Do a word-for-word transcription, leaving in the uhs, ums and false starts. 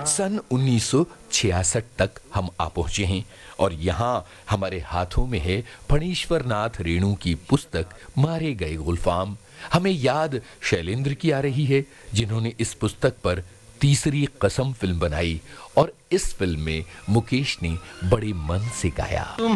सन उन्नीस सौ छियासठ तक हम आ पहुंचे हैं और यहाँ हमारे हाथों में है फणीश्वर नाथ रेणु की पुस्तक मारे गए गुलफाम। हमें याद शैलेंद्र की आ रही है, जिन्होंने इस पुस्तक पर तीसरी कसम फिल्म बनाई और इस फिल्म में मुकेश ने बड़े मन से गाया।